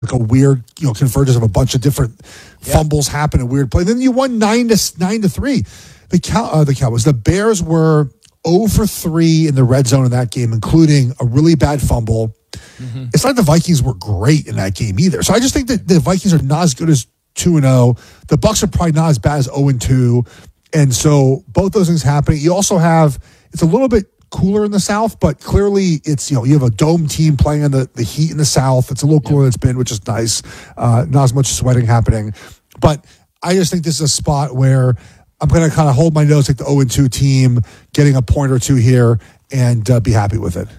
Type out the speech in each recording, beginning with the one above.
like a weird, convergence of a bunch of different fumbles happen in weird play. Then you won 9-3. The Cowboys, the Bears were 0 for 3 in the red zone in that game, including a really bad fumble. Mm-hmm. It's not like the Vikings were great in that game either. So I just think that the Vikings are not as good as 2-0. The Bucs are probably not as bad as 0-2. And so both those things happening. You also have, it's a little bit cooler in the South, but clearly it's, you have a dome team playing in the heat in the South. It's a little cooler than it's been, which is nice. Not as much sweating happening. But I just think this is a spot where I'm going to kind of hold my nose, take the 0-2 team, getting a point or two here, and be happy with it.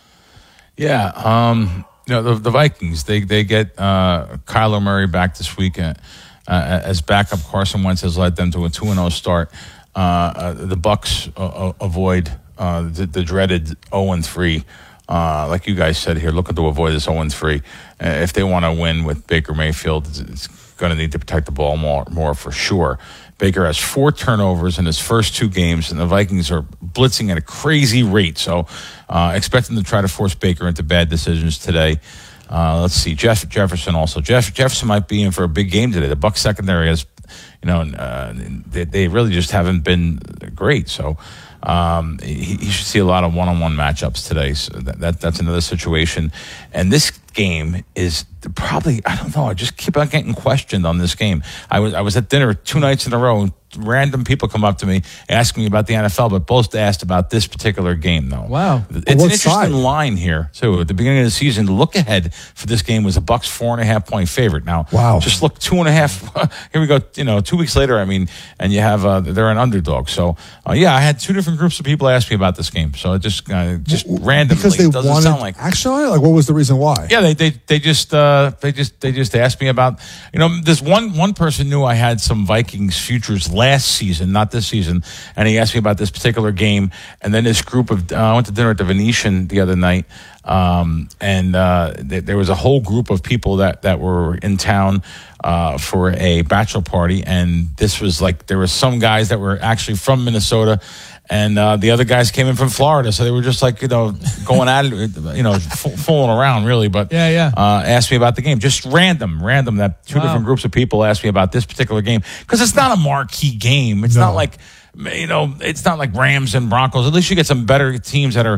Yeah. The Vikings, they get Kyler Murray back this weekend as backup. Carson Wentz has led them to a 2-0 start. The Bucs avoid the dreaded 0-3. Like you guys said here, looking to avoid this 0-3. If they want to win with Baker Mayfield, it's going to need to protect the ball more for sure. Baker has 4 turnovers in his first 2 games, and the Vikings are blitzing at a crazy rate. So expect them to try to force Baker into bad decisions today. Let's see. Jefferson also. Jefferson might be in for a big game today. The Bucs secondary has, they really just haven't been great. So he should see a lot of one-on-one matchups today. So that's another situation. And this game is probably, I don't know, I just keep on getting questioned on this game. I was at dinner 2 nights in a row, and random people come up to me asking me about the NFL, but both asked about this particular game, though. Wow. It's an interesting line here, too. At the beginning of the season, the look ahead for this game was a Bucs 4.5-point favorite. Now, just look 2.5. Here we go, 2 weeks later, and you have, they're an underdog. So, I had 2 different groups of people ask me about this game. So it just randomly. Because they doesn't sound like action on it? Like, what was the reason why? Yeah, they just asked me about, this one person knew I had some Vikings futures last season, not this season, and he asked me about this particular game. And then this group of I went to dinner at the Venetian the other night, and there was a whole group of people that were in town for a bachelor party, and this was like there were some guys that were actually from Minnesota. And the other guys came in from Florida, so they were just like, going at it, fooling around, really. But asked me about the game. Just random that 2 different groups of people asked me about this particular game. Because it's not a marquee game. It's not like, it's not like Rams and Broncos. At least you get some better teams that are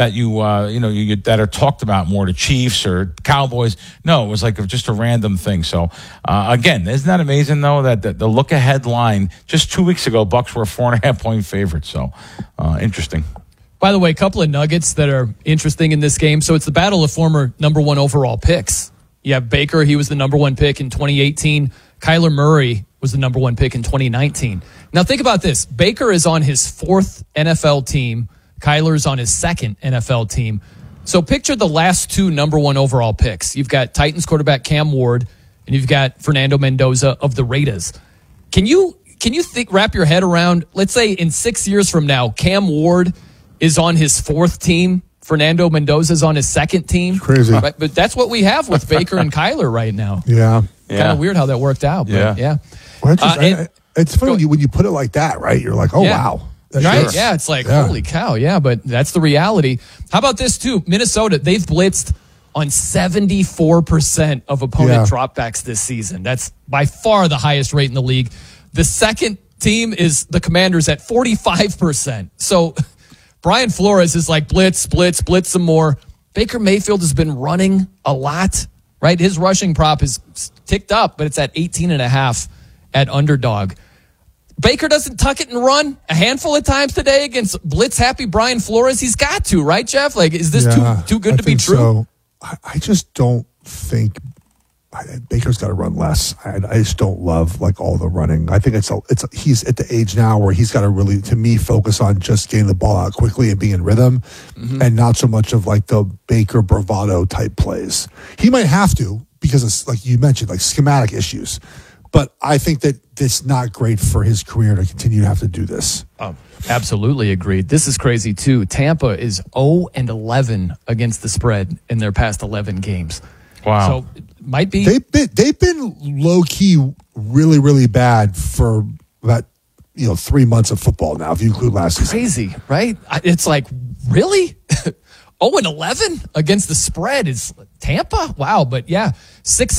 talked about more, the Chiefs or Cowboys. No, it was like just a random thing. So, again, isn't that amazing, though, that the look-ahead line, just 2 weeks ago, Bucs were a 4.5-point favorite. So, interesting. By the way, a couple of nuggets that are interesting in this game. So it's the battle of former number 1 overall picks. You have Baker. He was the number 1 pick in 2018. Kyler Murray was the number 1 pick in 2019. Now, think about this. Baker is on his 4th NFL team. Kyler's on his 2nd NFL team. So picture the last 2 number 1 overall picks. You've got Titans quarterback Cam Ward, and you've got Fernando Mendoza of the Raiders. Can you wrap your head around, let's say in 6 years from now, Cam Ward is on his 4th team, Fernando Mendoza's on his 2nd team? It's crazy. But that's what we have with Baker and Kyler right now. Yeah. Kind of weird how that worked out. But yeah. Well, it's funny when you put it like that, right? You're like, oh, wow. Right? Sure. Yeah, it's like, holy cow. Yeah, but that's the reality. How about this, too? Minnesota, they've blitzed on 74% of opponent dropbacks this season. That's by far the highest rate in the league. The second team is the Commanders at 45%. So Brian Flores is like, blitz some more. Baker Mayfield has been running a lot, right? His rushing prop is ticked up, but it's at 18.5 at underdog. Baker doesn't tuck it and run a handful of times today against blitz-happy Brian Flores. He's got to, right, Jeff? Like, is this too good to be true? So. I just don't think Baker's got to run less. I just don't love like all the running. I think he's at the age now where he's got to really, to me, focus on just getting the ball out quickly and being in rhythm, and not so much of like the Baker bravado type plays. He might have to because it's like you mentioned, like schematic issues. But I think that it's not great for his career to continue to have to do this. Oh, absolutely agreed. This is crazy, too. Tampa is 0-11 against the spread in their past 11 games. Wow. So it might be. They've been low-key really, really bad for about 3 months of football now, if you include last season. Crazy, right? It's like, really? 0-11 against the spread is Tampa. Wow. But yeah, 6